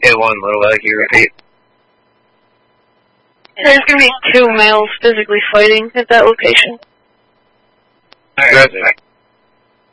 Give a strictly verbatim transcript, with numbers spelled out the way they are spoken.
Hit one, little laggy, repeat. There's gonna be two males physically fighting at that location. Alright,